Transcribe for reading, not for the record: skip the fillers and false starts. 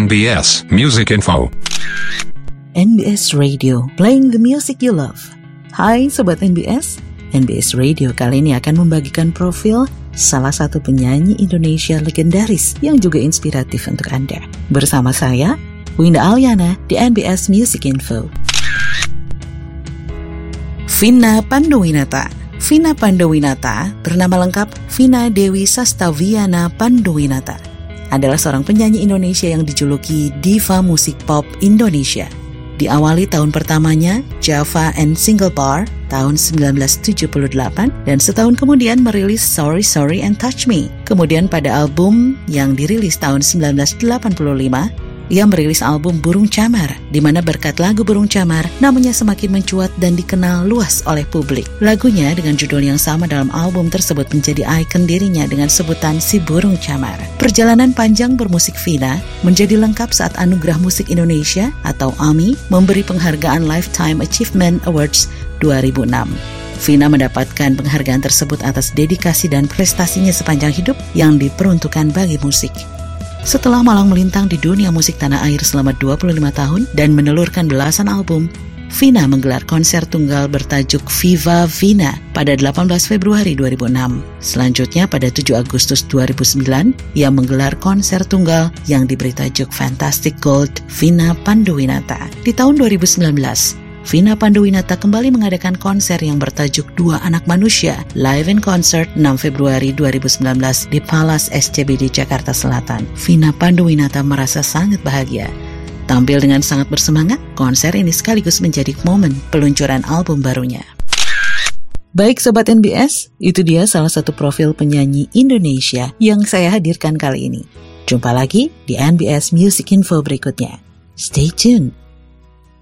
NBS Music Info. NBS Radio, playing the music you love. Hai Sobat NBS, NBS Radio kali ini akan membagikan profil salah satu penyanyi Indonesia legendaris yang juga inspiratif untuk Anda. Bersama saya, Winda Aliana di NBS Music Info. Vina Panduwinata. Vina Panduwinata bernama lengkap Vina Dewi Sastaviana Panduwinata. Adalah seorang penyanyi Indonesia yang dijuluki diva musik pop Indonesia. Diawali tahun pertamanya, Java and Single Bar, tahun 1978, dan setahun kemudian merilis Sorry Sorry and Touch Me. Kemudian pada album yang dirilis tahun 1985, ia merilis album Burung Camar, di mana berkat lagu Burung Camar, namanya semakin mencuat dan dikenal luas oleh publik. Lagunya dengan judul yang sama dalam album tersebut menjadi ikon dirinya dengan sebutan Si Burung Camar. Perjalanan panjang bermusik Vina menjadi lengkap saat Anugerah Musik Indonesia atau AMI memberi penghargaan Lifetime Achievement Awards 2006. Vina mendapatkan penghargaan tersebut atas dedikasi dan prestasinya sepanjang hidup yang diperuntukkan bagi musik. Setelah malang melintang di dunia musik tanah air selama 25 tahun dan menelurkan belasan album, Vina menggelar konser tunggal bertajuk Viva Vina pada 18 Februari 2006. Selanjutnya pada 7 Agustus 2009, ia menggelar konser tunggal yang diberi tajuk Fantastic Gold Vina Panduwinata. Di tahun 2019, Vina Panduwinata kembali mengadakan konser yang bertajuk Dua Anak Manusia live in concert 6 Februari 2019 di Palace SCBD Jakarta Selatan. Vina Panduwinata merasa sangat bahagia. Tampil dengan sangat bersemangat, konser ini sekaligus menjadi momen peluncuran album barunya. Baik Sobat NBS, itu dia salah satu profil penyanyi Indonesia yang saya hadirkan kali ini. Jumpa lagi di NBS Music Info berikutnya. Stay tuned.